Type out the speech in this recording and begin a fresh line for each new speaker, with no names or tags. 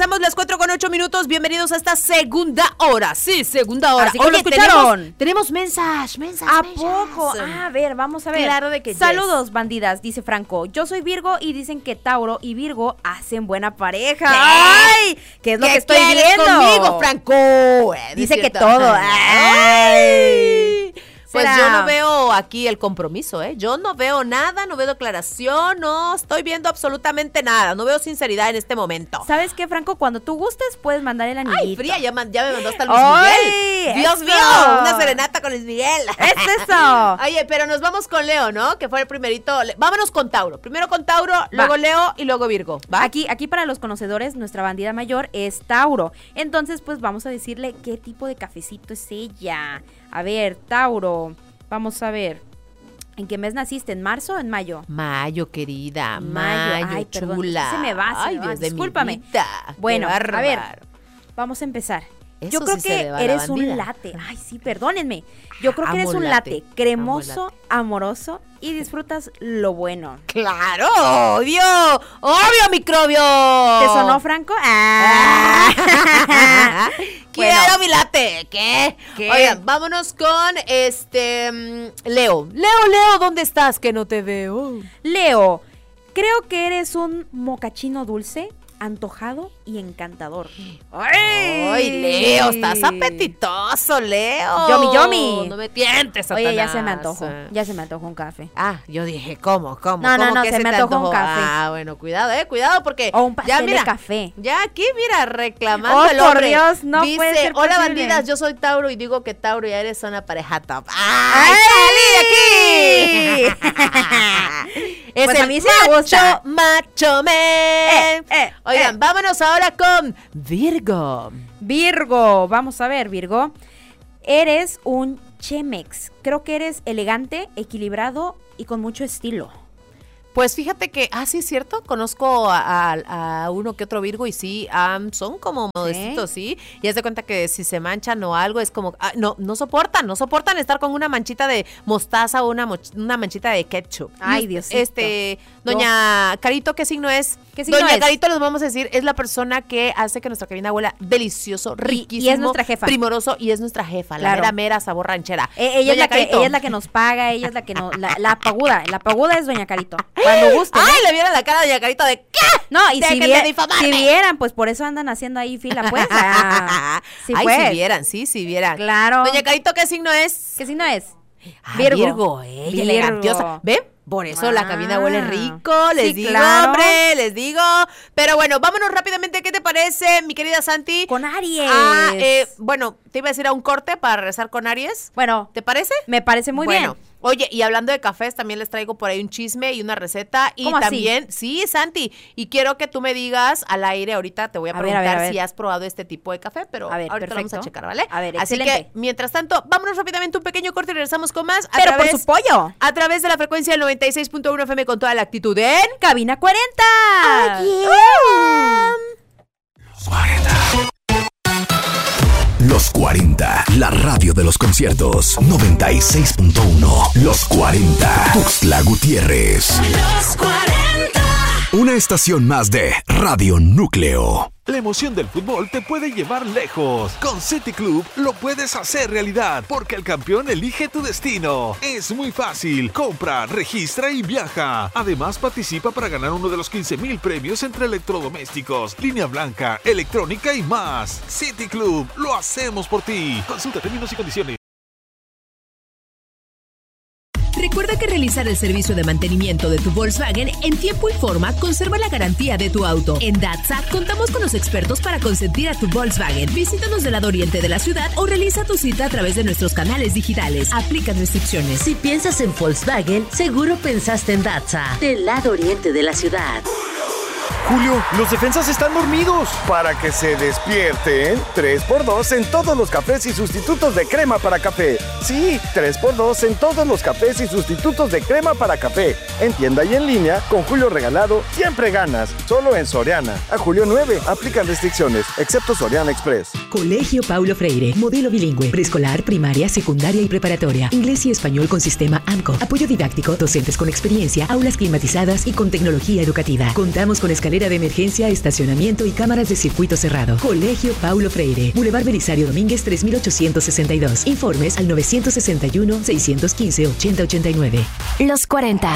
Regresamos las 4:08. Bienvenidos a esta segunda hora. Sí, segunda hora.
Así que lo escucharon.
Tenemos mensajes.
¿A poco? A ver, vamos a ver.
Claro de que
Saludos, bandidas, dice Franco. Yo soy Virgo y dicen que Tauro y Virgo hacen buena pareja.
¿Qué?
¡Ay! ¿Qué es lo que estoy viendo?
Conmigo, Franco.
Dice que todo. ¡Ay!
Pues yo no veo aquí el compromiso, ¿eh? Yo no veo nada, no veo declaración, no estoy viendo absolutamente nada. No veo sinceridad en este momento.
¿Sabes qué, Franco? Cuando tú gustes, puedes mandar el anillito.
Ay, fría, ya me mandó hasta Luis Miguel. Dios mío, una serenata con Luis Miguel.
¡Es eso!
Oye, pero nos vamos con Leo, ¿no? Que fue el primerito. Vámonos con Tauro. Primero con Tauro, luego Leo y luego Virgo. ¿Va?
Aquí para los conocedores, nuestra bandida mayor es Tauro. Entonces, pues vamos a decirle qué tipo de cafecito es ella. A ver, Tauro, vamos a ver. ¿En qué mes naciste? ¿En marzo o en mayo?
Mayo, querida. Mayo,
Ay, perdón,
chula.
se me va.
Ay, Dios de
discúlpame.
Mi vida.
Bueno,
Qué
a ver,
bárbaro.
vamos a empezar.
Eso
Yo creo
sí se
que
le va a la
eres un
bandida.
latte. Ay, sí, perdónenme. Yo creo que
Amo
eres un
latte.
latte cremoso,
Amo latte.
amoroso y disfrutas lo bueno.
¡Claro! ¡Obvio! ¡Obvio, microbio!
¿Te sonó, Franco?
¡Quiero
Bueno.
mi latte! ¿Qué?
¿Qué?
Oigan, vámonos con Leo. Leo, ¿dónde estás? Que no te veo.
Leo, creo que eres un mocachino dulce, antojado y encantador.
¡Ay, Leo! Estás apetitoso, Leo.
Yomi.
No me tientes, Satanás.
Oye, ya se me antojó un café.
Ah, yo dije, ¿cómo?
No,
que
se me
te
antojó un café.
Ah, bueno, cuidado porque
O un pastel
ya, mira,
de café.
Ya aquí, mira, reclamando
Oh,
el
por
hombre.
Dios, no
Dice,
puede ser
hola,
posible.
bandidas, yo soy Tauro y digo que Tauro y eres una pareja top.
¡Ay,
salí de aquí! Es
Pues
el
a mí sí me gusta.
macho man. Oigan,
eh.
vámonos ahora con Virgo.
Virgo, vamos a ver, Virgo. Eres un Chemex. Creo que eres elegante, equilibrado y con mucho estilo.
Pues fíjate que, sí es cierto, conozco a uno que otro Virgo y sí, son como modestitos, ¿sí? Y haz de cuenta que si se manchan o algo es como, no soportan estar con una manchita de mostaza o una manchita de ketchup.
Ay, Diosito.
Doña Carito, ¿qué signo es?
¿Qué signo
Doña
es?
Carito, les vamos a decir, es la persona que hace que nuestra cabina huela delicioso, riquísimo.
Y es nuestra jefa.
Primoroso, y es nuestra jefa,
Claro.
la mera sabor ranchera.
Ella es la que nos paga, ella es la que nos... La paguda es Doña Carito. Cuando guste.
¡Ay, le vieron la cara a Doña Carito de ¿qué?
No, y si
Dejen de difamarme.
vieran, pues por eso andan haciendo ahí fila, pues. Sí,
Ay,
pues.
si vieran.
Claro.
Doña Carito, ¿qué signo es?
¿Qué signo es?
Virgo,
Virgo.
elegantiosa. ¿Ven? Por eso la cabina huele rico, les
sí,
digo,
claro.
hombre, les digo. Pero bueno, vámonos rápidamente, ¿qué te parece, mi querida Santi?
Con Aries.
Bueno, te iba a decir a un corte para regresar con Aries.
Bueno,
¿Te parece?
me parece muy bien.
Oye, y hablando de cafés, también les traigo por ahí un chisme y una receta. Y
¿Cómo así?
también, sí, Santi, y quiero que tú me digas al aire, ahorita te voy a preguntar
a ver.
si has probado este tipo de café, pero
A ver,
ahorita lo vamos a
perfecto.
checar, ¿vale?
A ver,
así
excelente.
que, mientras tanto, vámonos rápidamente un pequeño corte y regresamos con más.
Pero por su pollo.
A través de la frecuencia del 96.1 FM con toda la actitud en...
Cabina 40.
Los 40, la radio de los conciertos. 96.1. Los 40. Tuxtla Gutiérrez.
Los 40.
Una estación más de Radio Núcleo.
La emoción del fútbol te puede llevar lejos. Con City Club lo puedes hacer realidad, porque el campeón elige tu destino. Es muy fácil. Compra, registra y viaja. Además, participa para ganar uno de los 15,000 premios entre electrodomésticos, línea blanca, electrónica y más. City Club, lo hacemos por ti. Consulta términos y condiciones.
Recuerda que realizar el servicio de mantenimiento de tu Volkswagen en tiempo y forma conserva la garantía de tu auto. En Datsa contamos con los expertos para consentir a tu Volkswagen. Visítanos del lado oriente de la ciudad o realiza tu cita a través de nuestros canales digitales. Aplican restricciones.
Si piensas en Volkswagen, seguro pensaste en Datsa, del lado oriente de la ciudad.
Julio, los defensas están dormidos. Para que se despierten, 3x2 en todos los cafés y sustitutos de crema para café. Sí, 3x2 en todos los cafés y sustitutos de crema para café. En tienda y en línea, con Julio regalado, siempre ganas. Solo en Soriana. A julio 9, aplican restricciones, excepto Soriana Express.
Colegio Paulo Freire, modelo bilingüe, preescolar, primaria, secundaria y preparatoria, inglés y español con sistema AMCO, apoyo didáctico, docentes con experiencia, aulas climatizadas y con tecnología educativa. Contamos con escaleras escalera de emergencia, estacionamiento y cámaras de circuito cerrado. Colegio Paulo Freire, Boulevard Belisario Domínguez 3862. Informes al 961-615-8089.
Los 40.